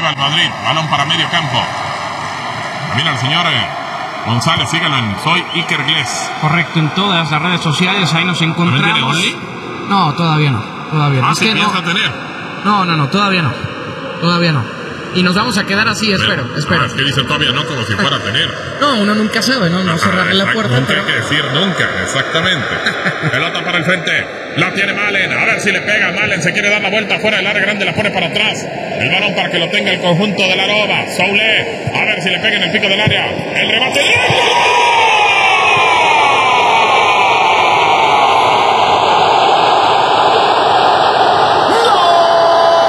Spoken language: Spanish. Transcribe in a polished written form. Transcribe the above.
ofensiva al Madrid. Balón para medio campo. Mira el señor González, síganlo en Soy Iker Gles. Correcto, en todas las redes sociales, ahí nos encontramos. ¿También tiene Only? No, todavía no. Todavía no. Ah, Es sí, que piensa no. tener. No, todavía no. Todavía no. Y nos vamos a quedar así, espero. Es que dice todavía no, como si fuera a tener. No, uno nunca sabe, no cerrarle la puerta. Nunca Pero... hay que decir nunca, exactamente. Pelota para el frente, la tiene Malen, a ver si le pega. Malen se quiere dar la vuelta fuera del área grande, la pone para atrás. El balón para que lo tenga el conjunto de la Roba. Soule, a ver si le pega en el pico del área. El remate. ¡Gol!